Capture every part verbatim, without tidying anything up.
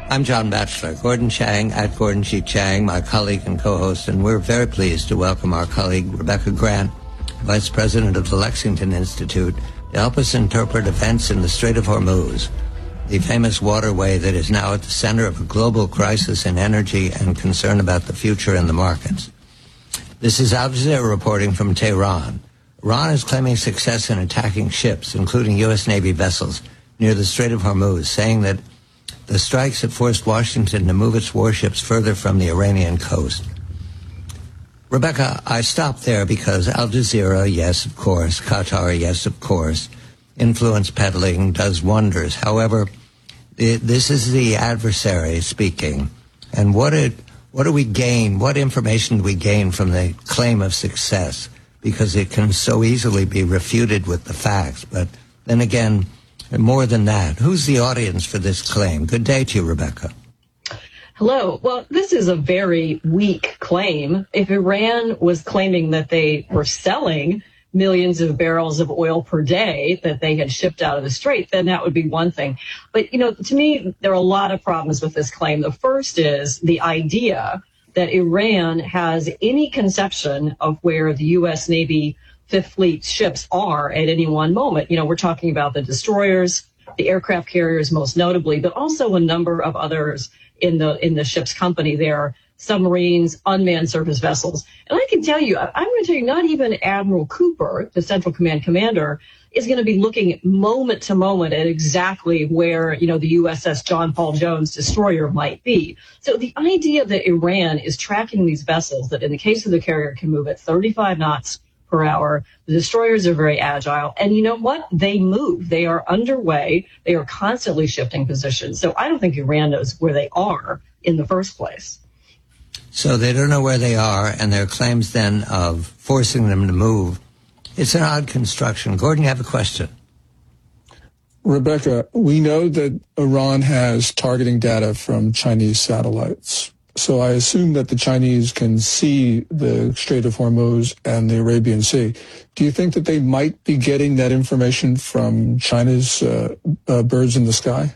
I'm John Batchelor, Gordon Chang at Gordon G. Chang, my colleague and co-host, and we're very pleased to welcome our colleague Rebecca Grant, Vice President of the Lexington Institute, to help us interpret events in the Strait of Hormuz, the famous waterway that is now at the center of a global crisis in energy and concern about the future in the markets. This is Al Jazeera reporting from Tehran. Iran is claiming success in attacking ships, including U S Navy vessels, near the Strait of Hormuz, saying that the strikes have forced Washington to move its warships further from the Iranian coast. Rebecca, I stopped there because Al Jazeera, yes, of course, Qatar, yes, of course, influence peddling does wonders. However, it, this is the adversary speaking. And what, it, what do we gain, what information do we gain from the claim of success? Because it can so easily be refuted with the facts. But then again, more than that, who's the audience for this claim? Good day to you, Rebecca. Hello. Well, this is a very weak claim. If Iran was claiming that they were selling millions of barrels of oil per day that they had shipped out of the Strait, then that would be one thing. But, you know, to me, there are a lot of problems with this claim. The first is the idea that Iran has any conception of where the U S Navy Fifth Fleet ships are at any one moment. You know, we're talking about the destroyers, the aircraft carriers most notably, but also a number of others in the in the ship's company there, submarines, unmanned surface vessels. And I can tell you, I'm going to tell you, not even Admiral Cooper, the Central Command commander, is going to be looking moment to moment at exactly where, you know, the U S S John Paul Jones destroyer might be. So the idea that Iran is tracking these vessels that in the case of the carrier can move at thirty-five knots per hour. The destroyers are very agile. And you know what? They move. They are underway. They are constantly shifting positions. So I don't think Iran knows where they are in the first place. So they don't know where they are, and their claims then of forcing them to move. It's an odd construction. Gordon, you have a question. Rebecca, we know that Iran has targeting data from Chinese satellites. So I assume that the Chinese can see the Strait of Hormuz and the Arabian Sea. Do you think that they might be getting that information from China's uh, uh, birds in the sky?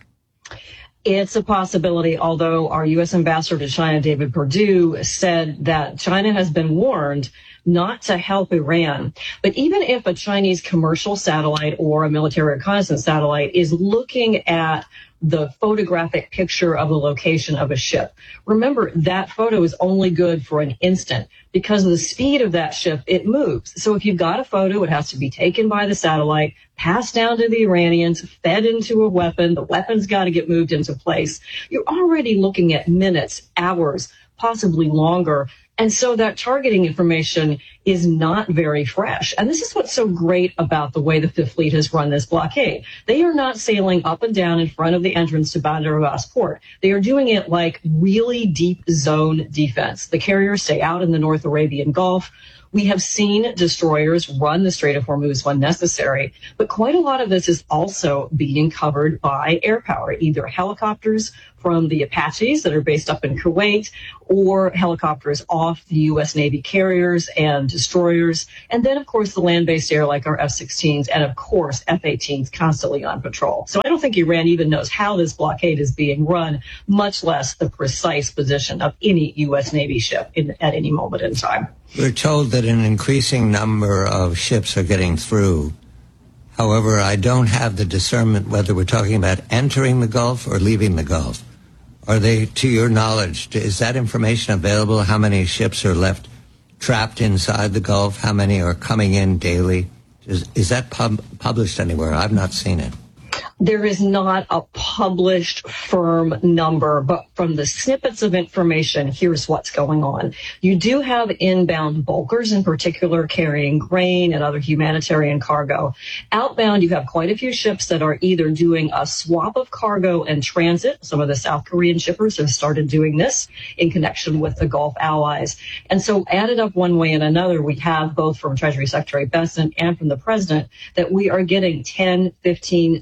It's a possibility, although our U S ambassador to China, David Perdue, said that China has been warned not to help Iran. But even if a Chinese commercial satellite or a military reconnaissance satellite is looking at the photographic picture of the location of a ship, remember that photo is only good for an instant. Because of the speed of that ship, it moves. So if you've got a photo, it has to be taken by the satellite, passed down to the Iranians, fed into a weapon. The weapon's got to get moved into place. You're already looking at minutes, hours, possibly longer. And so that targeting information is not very fresh. And this is what's so great about the way the Fifth Fleet has run this blockade. They are not sailing up and down in front of the entrance to Bandar Abbas port. They are doing it like really deep zone defense. The carriers stay out in the North Arabian Gulf. We have seen destroyers run the Strait of Hormuz when necessary, but quite a lot of this is also being covered by air power, either helicopters from the Apaches that are based up in Kuwait or helicopters off the U S Navy carriers and destroyers. And then, of course, the land-based air like our F sixteens and, of course, F eighteens constantly on patrol. So I don't think Iran even knows how this blockade is being run, much less the precise position of any U S Navy ship in, at any moment in time. We're told that an increasing number of ships are getting through. However, I don't have the discernment whether we're talking about entering the Gulf or leaving the Gulf. Are they, to your knowledge, is that information available? How many ships are left trapped inside the Gulf? How many are coming in daily? Is, is that pub, published anywhere? I've not seen it. There is not a published firm number, but from the snippets of information, here's what's going on. You do have inbound bulkers, in particular, carrying grain and other humanitarian cargo. Outbound, you have quite a few ships that are either doing a swap of cargo and transit. Some of the South Korean shippers have started doing this in connection with the Gulf allies. And so added up one way and another, we have both from Treasury Secretary Bessent and from the president that we are getting ten, fifteen, seventeen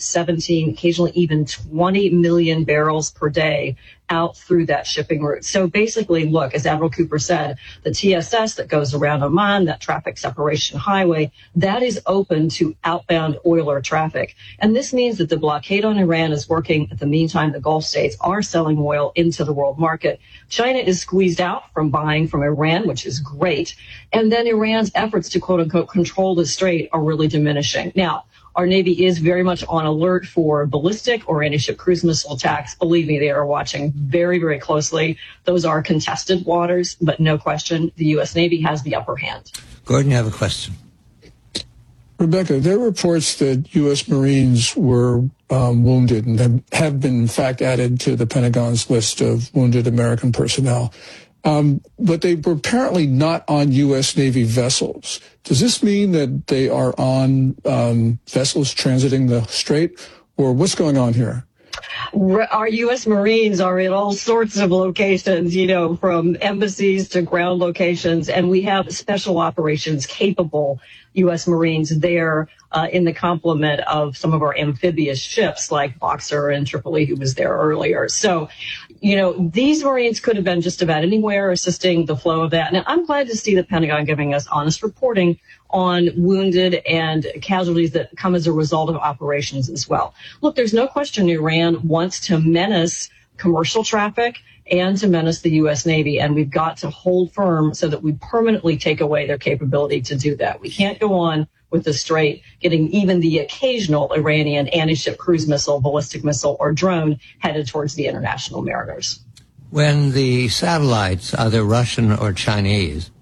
fifteen, occasionally even twenty million barrels per day out through that shipping route. So basically, look, as Admiral Cooper said, the T S S that goes around Oman, that traffic separation highway, that is open to outbound oiler traffic. And this means that the blockade on Iran is working. At the meantime, the Gulf states are selling oil into the world market. China is squeezed out from buying from Iran, which is great. And then Iran's efforts to, quote unquote, control the strait are really diminishing. Now, our Navy is very much on alert for ballistic or anti-ship cruise missile attacks. Believe me, they are watching very, very closely. Those are contested waters, but no question, the U S. Navy has the upper hand. Gordon, you have a question. Rebecca, there are reports that U S. Marines were um, wounded and have, have been, in fact, added to the Pentagon's list of wounded American personnel. Um, but they were apparently not on U S. Navy vessels. Does this mean that they are on um, vessels transiting the strait, or what's going on here? Our U S. Marines are in all sorts of locations, you know, from embassies to ground locations, and we have special operations capable U S. Marines there uh, in the complement of some of our amphibious ships like Boxer and Tripoli, who was there earlier. So, you know, these Marines could have been just about anywhere assisting the flow of that. Now, I'm glad to see the Pentagon giving us honest reporting on wounded and casualties that come as a result of operations as well. Look, there's no question Iran wants to menace commercial traffic and to menace the U S. Navy, and we've got to hold firm so that we permanently take away their capability to do that. We can't go on with the strait getting even the occasional Iranian anti-ship cruise missile, ballistic missile, or drone headed towards the international mariners. When the satellites, either Russian or Chinese,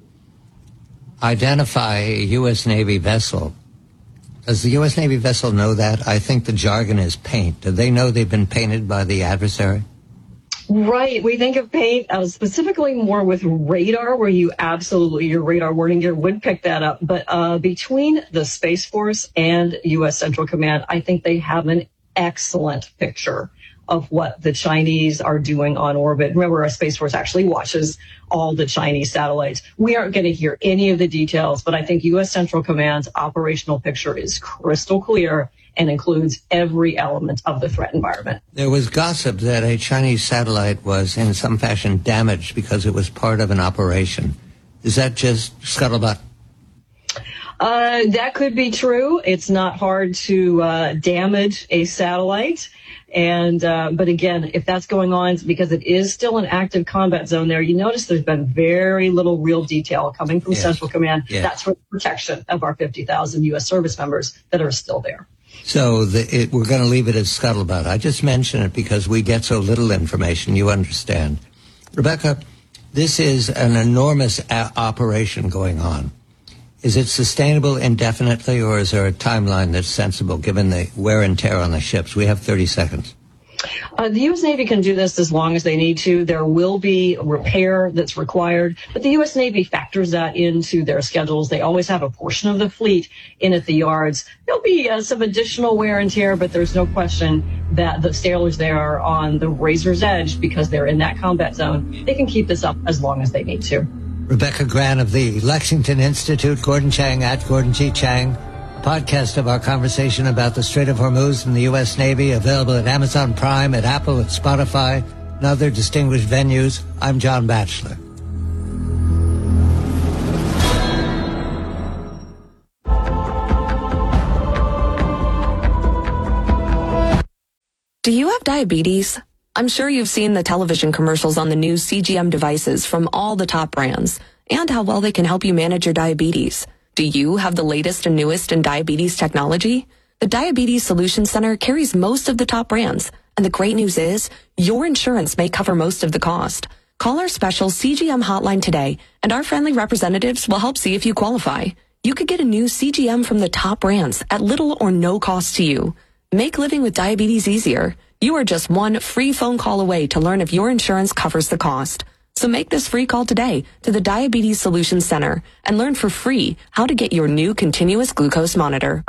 identify a U S. Navy vessel, does the U S. Navy vessel know that? I think the jargon is paint. Do they know they've been painted by the adversary? Right. We think of paint uh, specifically more with radar, where you absolutely, your radar warning gear would pick that up. But uh, between the Space Force and U S. Central Command, I think they have an excellent picture of what the Chinese are doing on orbit. Remember, our Space Force actually watches all the Chinese satellites. We aren't going to hear any of the details, but I think U S. Central Command's operational picture is crystal clear and includes every element of the threat environment. There was gossip that a Chinese satellite was in some fashion damaged because it was part of an operation. Is that just scuttlebutt? Uh, that could be true. It's not hard to uh, damage a satellite. And, uh, but again, if that's going on, it's because it is still an active combat zone there. You notice there's been very little real detail coming from yes. Central Command. Yes. That's for the protection of our fifty thousand U S service members that are still there. So the, it, we're going to leave it as scuttlebutt. I just mention it because we get so little information, you understand. Rebecca, this is an enormous a- operation going on. Is it sustainable indefinitely, or is there a timeline that's sensible given the wear and tear on the ships? We have thirty seconds. Uh, the U S. Navy can do this as long as they need to. There will be repair that's required, but the U S. Navy factors that into their schedules. They always have a portion of the fleet in at the yards. There'll be uh, some additional wear and tear, but there's no question that the sailors there are on the razor's edge because they're in that combat zone. They can keep this up as long as they need to. Rebecca Grant of the Lexington Institute, Gordon Chang at Gordon G. Chang. A podcast of our conversation about the Strait of Hormuz and the U S. Navy, available at Amazon Prime, at Apple, at Spotify, and other distinguished venues. I'm John Batchelor. Do you have diabetes? I'm sure you've seen the television commercials on the new C G M devices from all the top brands and how well they can help you manage your diabetes. Do you have the latest and newest in diabetes technology? The Diabetes Solutions Center carries most of the top brands, and the great news is your insurance may cover most of the cost. Call our special C G M hotline today, and our friendly representatives will help see if you qualify. You could get a new C G M from the top brands at little or no cost to you. Make living with diabetes easier. You are just one free phone call away to learn if your insurance covers the cost. So make this free call today to the Diabetes Solutions Center and learn for free how to get your new continuous glucose monitor.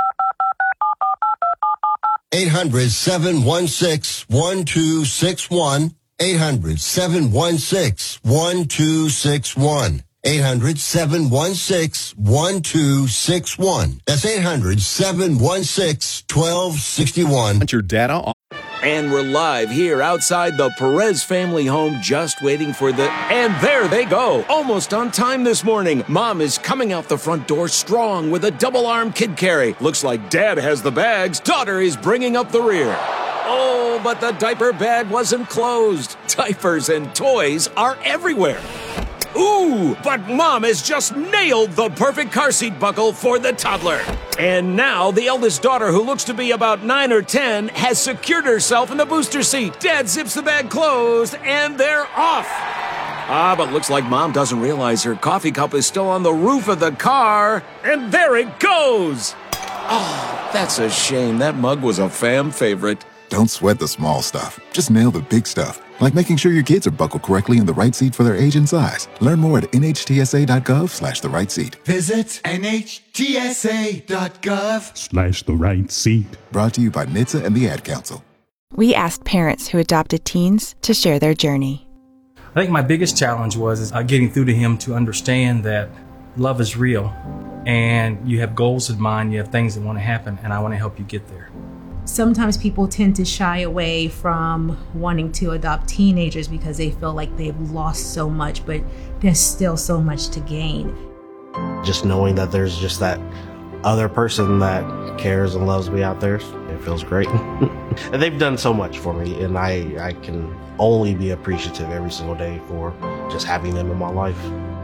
eight hundred, seven one six, one two six one. eight hundred, seven one six, one two six one. eight hundred, seven one six, one two six one. That's eight hundred, seven one six, one two six one. Want your data on. And we're live here outside the Perez family home, just waiting for the... And there they go, almost on time this morning. Mom is coming out the front door strong with a double-arm kid carry. Looks like Dad has the bags. Daughter is bringing up the rear. Oh, but the diaper bag wasn't closed. Diapers and toys are everywhere. Ooh, but Mom has just nailed the perfect car seat buckle for the toddler. And now the eldest daughter, who looks to be about nine or ten, has secured herself in the booster seat. Dad zips the bag closed, and they're off. Ah, but looks like Mom doesn't realize her coffee cup is still on the roof of the car. And there it goes. Oh, that's a shame. That mug was a fam favorite. Don't sweat the small stuff. Just nail the big stuff. Like making sure your kids are buckled correctly in the right seat for their age and size. Learn more at nhtsa.gov slash the right seat. Visit nhtsa.gov slash the right seat. Brought to you by N H T S A and the Ad Council. We asked parents who adopted teens to share their journey. I think my biggest challenge was is, uh, getting through to him to understand that love is real and you have goals in mind, you have things that want to happen, and I want to help you get there. Sometimes people tend to shy away from wanting to adopt teenagers because they feel like they've lost so much, but there's still so much to gain. Just knowing that there's just that other person that cares and loves me out there, it feels great. And they've done so much for me, and I, I can only be appreciative every single day for just having them in my life.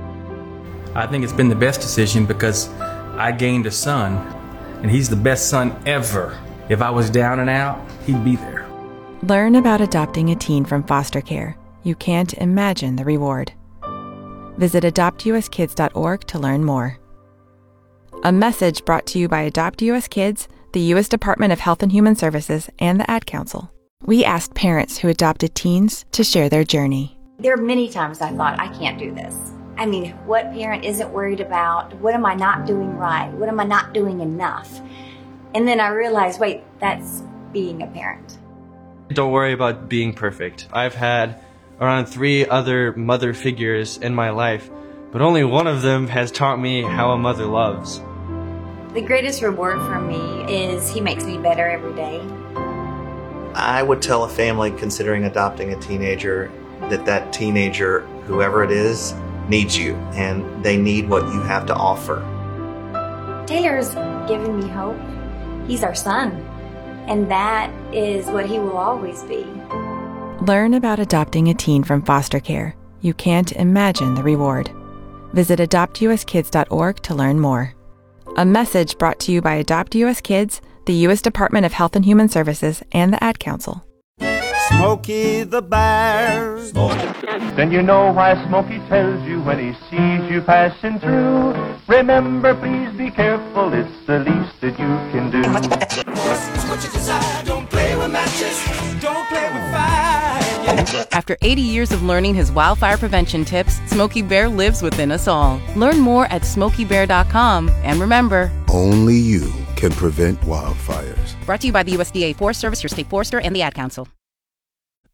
I think it's been the best decision because I gained a son, and he's the best son ever. If I was down and out, he'd be there. Learn about adopting a teen from foster care. You can't imagine the reward. Visit adopt u s kids dot org to learn more. A message brought to you by Adopt U S Kids, the U S Department of Health and Human Services, and the Ad Council. We asked parents who adopted teens to share their journey. There are many times I thought, I can't do this. I mean, what parent isn't worried about, what am I not doing right? What am I not doing enough? And then I realized, wait, that's being a parent. Don't worry about being perfect. I've had around three other mother figures in my life, but only one of them has taught me how a mother loves. The greatest reward for me is he makes me better every day. I would tell a family considering adopting a teenager that that teenager, whoever it is, needs you, and they need what you have to offer. Taylor's given me hope. He's our son, and that is what he will always be. Learn about adopting a teen from foster care. You can't imagine the reward. Visit adopt u s kids dot org to learn more. A message brought to you by Adopt U S Kids, the U S Department of Health and Human Services, and the Ad Council. Smokey the Bear. Then you know why Smokey tells you when he sees you passing through. Remember, please be careful, it's the least that you can do. What you desire, don't play with matches, don't play with fire. After eighty years of learning his wildfire prevention tips, Smokey Bear lives within us all. Learn more at smokey bear dot com, and remember, only you can prevent wildfires. Brought to you by the U S D A Forest Service, your state forester, and the Ad Council.